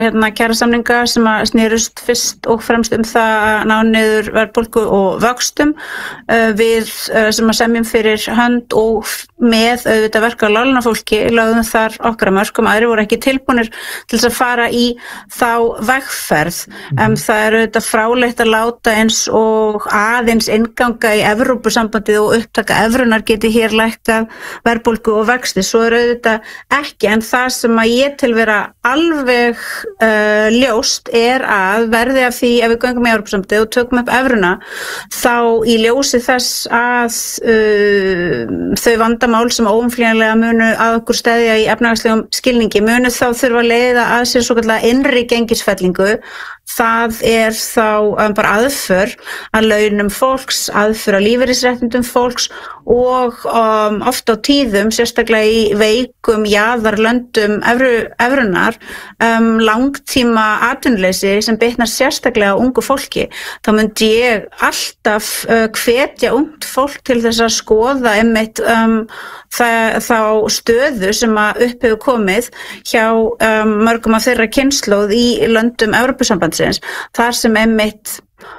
kjarasamninga sem að snerust fyrst og fremst það að ná niður verðbólgu og vöxtum. Við sem að semjum fyrir hönd og með auðvitað verka á láglaunafólki lögðum þar okkar að mörkum, aðrir voru ekki tilbúnir til þess að fara í þá vegferð. Það er auðvitað fráleitt að láta eins og aðeins innganga í Evrópusambandið og upptaka evrunar geti hér lækkað verðbólgu og vexti. Svo er auðvitað ekki, en það sem að ég til vera alveg ljóst er að verði af því ef við göngum í Evrópusambandið og tökum upp evruna, þá í ljósi þess að þau vandamál sem óumflýjanlega munu að okkur steðja í efnahagslegum skilningi munu þá þurfa að leiða að sér svokallaða innri gengisfellingu. Það er þá bara aðför að launum fólks, aðför að lífeyrisréttindum fólks og oft á tíðum, sérstaklega í veikum jaðarlöndum evrunar, langtíma atvinnuleysi sem bitnar sérstaklega á ungu fólki. Þá myndi ég alltaf hvetja ungt fólk til þess að skoða einmitt þá stöðu sem að upp hefur komið hjá mörgum af þeirra kynslóð í löndum Evrópusambandsins, þar sem einmitt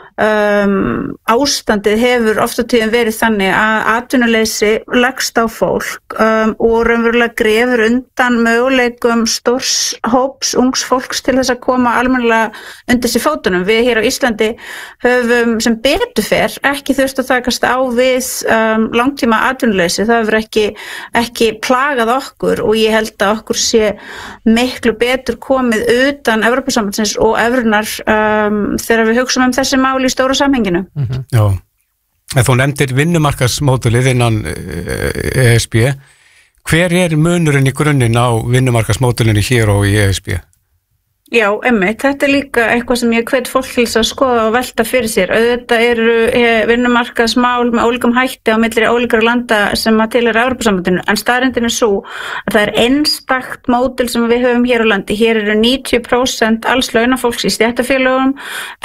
ástandið hefur oft á tíðum verið þannig að atvinnuleysi leggst á fólk og raunverulega grefur undan möguleikum stórs hóps ungs fólks til þess að koma almennilega undir sér fótunum. Við hér á Íslandi höfum sem betur fer ekki þurft að takast á við langtíma atvinnuleysi. Það hefur ekki plagað okkur og ég held að okkur sé miklu betur komið utan Evrópusambandsins og evrunar þegar við hugsum þessi mál í stóra samhenginu. Já, en þú nefndir vinnumarkaðsmódelið innan ESB. Hver er munurinn í grunninn á vinnumarkaðsmódelinu hér og í ESB? Já, einmitt. Þetta líka eitthvað sem ég hvet fólk til að skoða og velta fyrir sér. Auðvitað eru vinnumarkaðsmál með ólíkum hætti á milli ólíkra landa sem að tilheyra Evrópusambandinu, en staðreyndin er sú að það er einstakt módel sem við höfum hér á landi. Hér eru 90% alls launafólks í stéttarfélögum.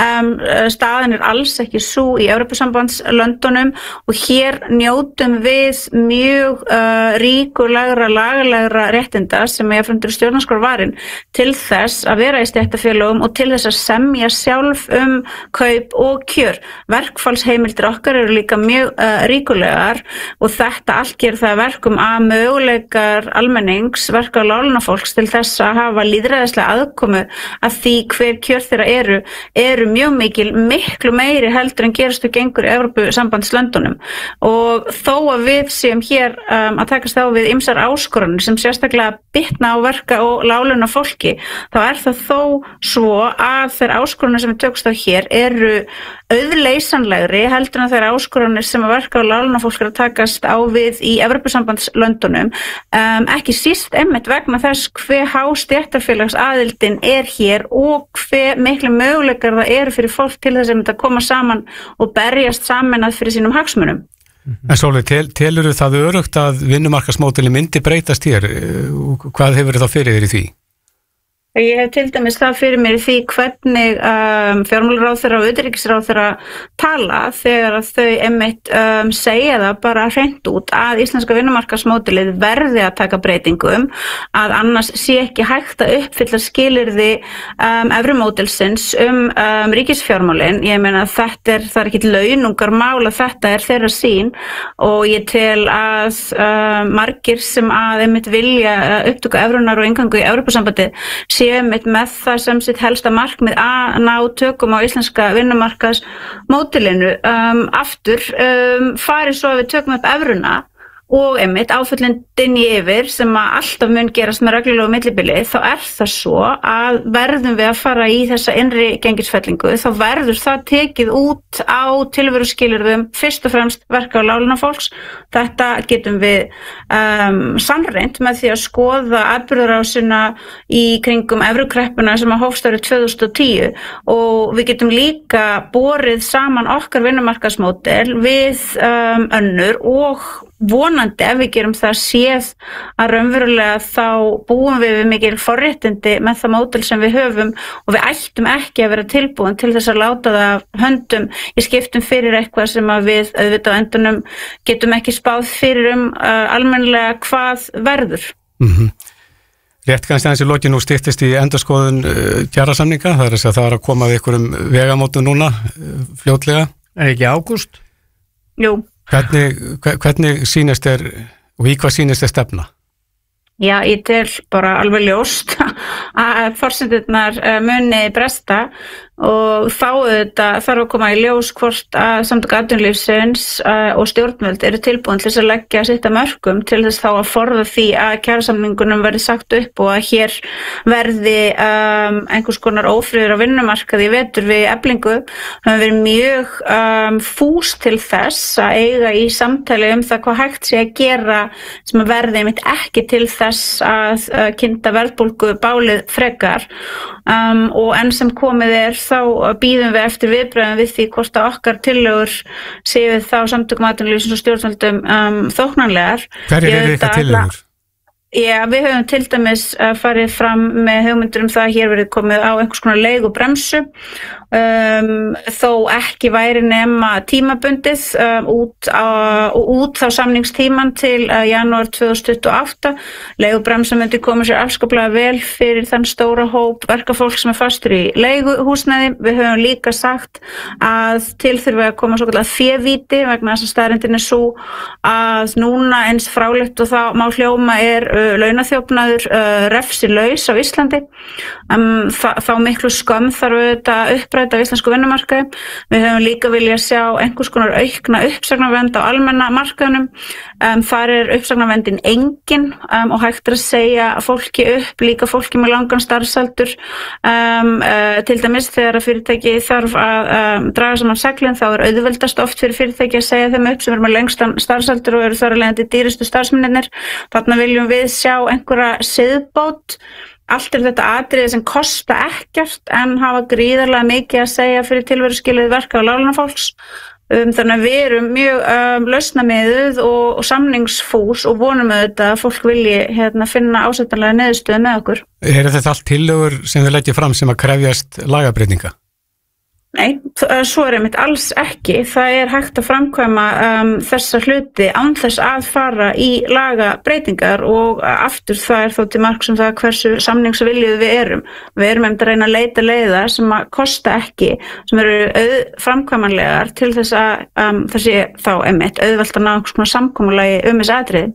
Staðan er alls ekki sú í Evrópusambandslöndunum og hér njótum við mjög ríkulegra, lagalegra réttinda sem er frá stjórnarskrárvarin til þess að vera í stéttarfélögum og til þess að semja sjálf kaup og kjör. Verkfallsheimildir okkar eru líka mjög ríkulegar og þetta allt gerir það verkum að möguleikar almennings, verka og láglaunafólks til þess að hafa lýðræðislega aðkomu að því hver kjör þeirra eru mjög miklu meiri heldur en gerast og gengur í Evrópusambandslöndunum. Og þó að við séum hér að takast á við ýmsar áskoranir sem sérstaklega bitna á verka og láglaunafólki, þá er það þó svo að þeir áskoranir sem við tökumst á hér eru auðleysanlegri heldur en þeir áskoranir sem að verka og láglaunafólk er að takast á við í Evrópusambandslöndunum, ekki síst einmitt vegna þess hve há stéttarfélagsaðildin er hér og hve miklu möguleikar það eru fyrir fólk til þess að koma saman og berjast saman fyrir sínum hagsmunum. En Sóley, telurðu það örugt að vinnumarkaðsmódelið myndi breytast hér? Hvað hefur það fyrir þér í því? Ég hef til dæmis það fyrir mér í því hvernig fjármálaráðherra og utanríkisráðherra tala þegar að þau einmitt segja það bara hreint út að íslenska vinnumarkaðsmódelið verði að taka breytingum, að annars sé ekki hægt að uppfylla skilyrði evrumódelsins ríkisfjármálin. Ég meina það er ekki launungarmál að þetta er þeirra sýn og ég tel að margir sem að einmitt vilja upptöku evrunar og inngöngu í Evrópusambandið séu einmitt með það sem sitt helsta markmið að ná tökum á íslenska vinnumarkaðsmódelinu. Aftur farið svo að við tökum upp evruna og einmitt áföllin yfir sem að alltaf mun gerast með reglulegu millibili, þá er það svo að verðum við að fara í þessa innri gengisfellingu, þá verður það tekið út á tilveruskilyrðum fyrst og fremst verka og láglaunafólks. Þetta getum við sannreynt með því að skoða atburðarásina í kringum evrukreppuna sem að hófst árið 2010 og við getum líka borið saman okkar vinnumarkaðsmódel við önnur og vonandi ef við gerum það séð að raunverulega þá búum við mikil forréttindi með það módel sem við höfum og við ættum ekki að vera tilbúin til þess að láta það höndum í skiptum fyrir eitthvað sem að við auðvitað á endunum getum ekki spáð fyrir almennilega hvað verður. Rétt kannski aðeins í lokin nú styttist í endurskoðun kjarasamninga, það er að koma við einhverjum vegamótum núna fljótlega. Er ekki ágúst? Jú. Hvernig sýnist þér og í hvað sýnist þér stefna? Já, ég tel bara alveg ljóst að forsendurnar muni bresta og þá auðvitað þarf að koma í ljós hvort að samtök atvinnulífsins og stjórnvöld eru tilbúin til þess að leggja sitt af mörkum til þess þá að forða því að kjarasamningunum verði sagt upp og að hér verði einhvers konar ófriður á vinnumarkaði í vetur við Eflingu. Það hefur verið mjög fús til þess að eiga í samtali það hvað hægt sé að gera sem að verði einmitt ekki til þess að kynda verðbólgu bálið frekar og enn sem komið þá býðum við eftir viðbröðum við því hvort að okkar tillögur séu þá samtökum atvinnulífsins og stjórnvöldum þóknanlegar. Hverjir eru ykkar tillögur? Já, við höfum til dæmis farið fram með hugmyndir það að hér verið komið á einhvers konar leigubremsu þó ekki væri nema tímabundið út þá samningstíman til janúar 2028. Leigubremsa myndi koma sér afskaplega vel fyrir þann stóra hóp verkafólk sem er fastur í leiguhúsnæði. Við höfum líka sagt að til þurfi að koma svo kallað févíti vegna þess að staðreyndin svo að núna eins frálegt og það má hljóma launaþjófnaður refsilaus á Íslandi. Þá miklu skömm þarf auðvitað að uppræta á íslensku vinnumarkaði. Við höfum líka viljað sjá einhvers konar aukna uppsagnarvernd á almenna markaðnum. Þar er uppsagnarverndin engin og hægt að segja fólki upp, líka fólki með langan starfsaldur. Til dæmis þegar fyrirtæki þarf að draga saman seglin þá er auðveldast oft fyrir fyrirtæki að segja þeim upp sem með lengstan starfsaldur og eru þar að leiðandi dýrustu starfsmennirnir. Þarna viljum við sjá einhverja siðbót. Allt þetta atriði sem kosta ekkert en hafa gríðarlega mikið að segja fyrir tilveruskilið verka á láglaunafólks. Þannig að við erum mjög lausnamiðuð og samningsfús og vonum auðvitað að fólk vilji finna ásættanlega niðurstöðu með okkur. Eru þetta allt tillögur sem þið leggjið fram sem að krefjast lagabreytinga? Nei, svo er einmitt alls ekki. Það er hægt að framkvæma þessa hluti án þess að fara í lagabreytingar og aftur það er þó til marks það hversu samningsviljug við erum. Við erum einmitt að reyna að leita leiða sem að kosta ekki, sem eru framkvæmanlegar til þess að það sé þá einmitt auðvelt að ná einhvers konar samkomulagi þessi atriði.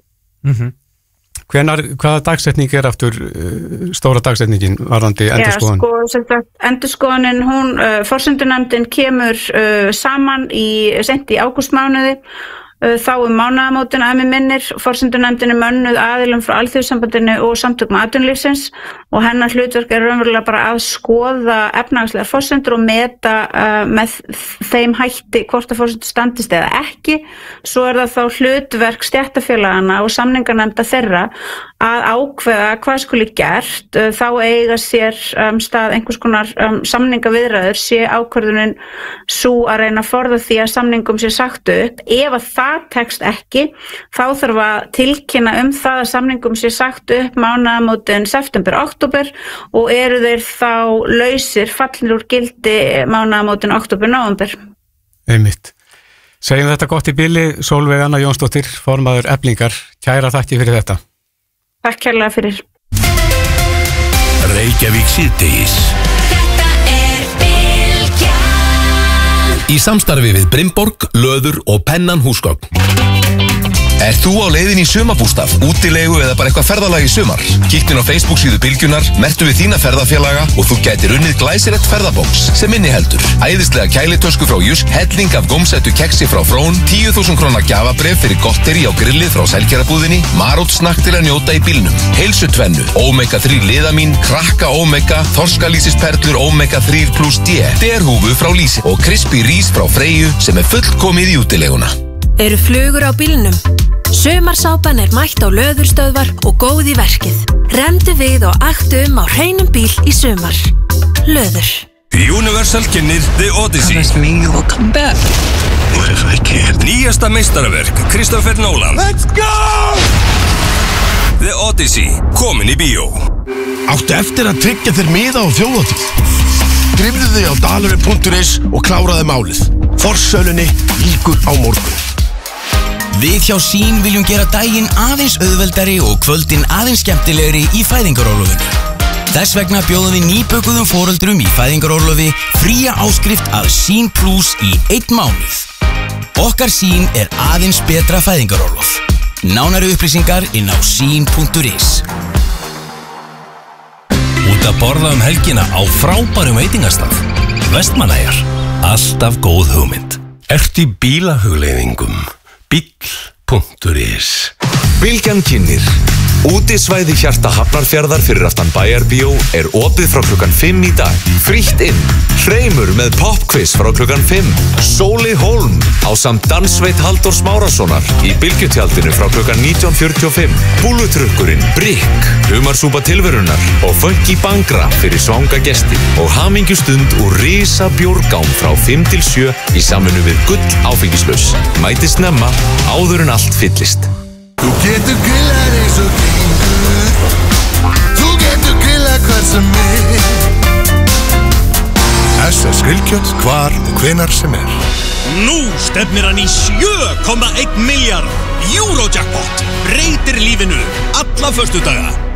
Hvaða dagsetning er aftur stóra dagsetningin varðandi endurskoðun? Já, endurskoðunin, forsendunefndin kemur saman seint í ágústmánuði. Þá mánaðamótin að mig minnir. Forsendunefndin er mönnuð aðilum frá Alþýðusambandinu og samtökum atvinnulífsins og hennar hlutverk er raunverulega bara að skoða efnahagslegar forsendur og meta með þeim hætti hvort að forsendur standist eða ekki. Svo er það þá hlutverk stéttarfélagana og samninganefnda þeirra að ákveða hvað skuli gert. Þá eiga sér stað einhvers konar samningaviðræður sé ákvörðunin sú að reyna að forða því að samningum sé sagt upp. Ef að það tekst ekki, þá þarf að tilkynna það að samningum sé sagt upp mánaðamótin september-október og eru þeir þá lausir, fallnir úr gildi mánaðamótin október-nóvember. Einmitt. Segjum þetta gott í bili. Sólveig Anna Jónsdóttir, formaður Eflingar. Kæra þakki fyrir þetta. Takk kærlega fyrir. Reykjavík síðdegis. Í samstarfi við Brimborg, Löður og Pennan húsgögn. Er þú á leiðin í sumarbústað, útilegu eða bara eitthvað ferðalag í sumar? Kíktu inn á Facebook síðu Bylgjunnar, merktu við þína ferðafélaga og þú gætir unnið glæsilegt ferðabóks sem inniheldur æðislega kælitösku frá Jysk, helling af gómsættu keksi frá Frón, 10.000 króna gjafabréf fyrir gotteri á grillið frá Selkjarabúðinni, marótsnakk til að njóta í bílnum, heilsutvennu, Omega 3 liðamín, krakka Omega, þorskalýsisperlur Omega 3+D, derhúfu frá Lýsi og krispí rís frá Freyju sem er fullkomið í útileguna. Eru flugur á bílnum? Sumarsápan er mætt á Löðurstöðvar og góð í verkið. Remdu við og aktu á hreinum bíl í sumar. Löður. Universal kynnir The Odyssey. Promise me you will come back. What if I can't? Nýjasta meistaraverk Christopher Nolan. Let's go! The Odyssey, komin í bíó. Áttu eftir að tryggja þér miða á þjóðhátíð? Skrifðu þig á dalurinn.is og kláraðu málið. Forsölunni lýkur á morgun. Við hjá Sín viljum gera daginn aðeins auðveldari og kvöldin aðeins skemmtilegri í fæðingarorlofinu. Þess vegna bjóðum við nýbökuðum foreldrum í fæðingarorlofi fría áskrift af Sín Plus í 1 mánuð. Okkar Sín aðeins betra fæðingarorlof. Nánari upplýsingar inn á sín.is. Út að borða helgina á frábærum veitingastað. Vestmannaeyjar. Alltaf góð hugmynd. Ertu í bílahugleiðingum? Bíll.is. Bylgjan kynnir. Útisvæði hjarta Hafnarfjarðar fyrir aftan Bæjarbíó opið frá klukkan 5 í dag. Frítt inn. Hreimur með popquiz frá klukkan 5. Sóli Hólm ásamt dansveit Halldórs Márassonar í Bylgjutjaldinu frá klukkan 19:45. Búlutrukkurinn Brikk, humarsúpa tilverunar og funky bangra fyrir svanga gesti og hamingjustund úr risa bjórgám frá 5 til 7 í samvinnu við Gull áfengislaus. Mæti snemma áður en allt fyllist. Þú getur grillað eins og gengur. Þú getur grillað hvað sem SS grillkjöt hvar og hvenar sem Nú stefnir hann í 7,1 milljarð. Eurojackpot breytir lífinu alla föstudaga.